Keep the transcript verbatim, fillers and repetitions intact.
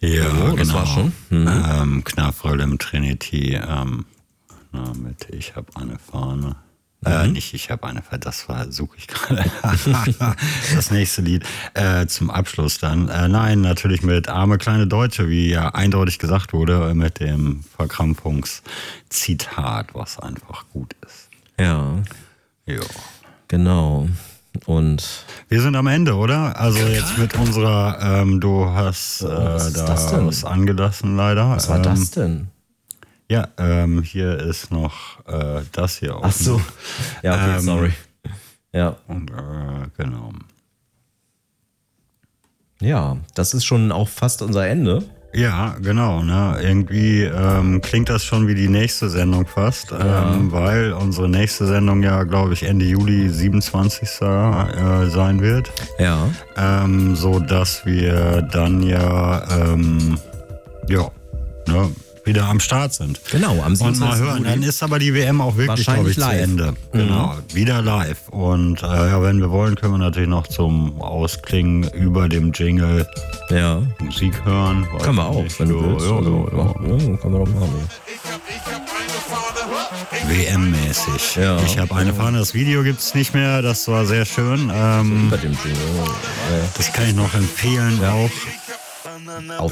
Ja, oh, das genau. war schon. Mhm. Ähm, Knarfröllem Trinity ähm, na, mit Ich habe eine Fahne. Mhm. Äh, nicht Ich habe eine Fahne, das war, suche ich gerade. Das nächste Lied äh, zum Abschluss dann. Äh, nein, natürlich mit Arme kleine Deutsche, wie ja eindeutig gesagt wurde, mit dem Verkrampfungszitat, was einfach gut ist. Ja. Jo. Genau. Und wir sind am Ende, oder? Also jetzt mit unserer, ähm, du hast äh, was ist da das denn? was angelassen leider. Was war ähm, das denn? Ja, ähm, hier ist noch äh, das hier offen. Ach so. Ja, okay, Ähm, sorry. Ja. Und, äh, genau. Ja, das ist schon auch fast unser Ende. Ja, genau. Ne? Irgendwie ähm, klingt das schon wie die nächste Sendung fast, Ja. ähm, weil unsere nächste Sendung ja, glaube ich, Ende Juli siebenundzwanzigsten Äh, sein wird. Ja. Ähm, so dass wir dann ja, ähm, ja, ne, wieder am Start sind. Genau, am Und mal siebenundzwanzigsten hören, Juli. dann ist aber die W M auch wirklich, glaube ich, zu live. Ende. Mhm. Genau, wieder live. Und äh, ja, wenn wir wollen, können wir natürlich noch zum Ausklingen über dem Jingle ja. Musik hören. Weiß Können wir auch, nicht. wenn du Ja, willst. ja, Also, ja, ja, ja, können wir doch machen. W M-mäßig. Ja. Ich habe eine Fahne, das Video gibt es nicht mehr, das war sehr schön. Ähm, Über dem Jingle. das kann ich noch empfehlen Ja. auch. Auf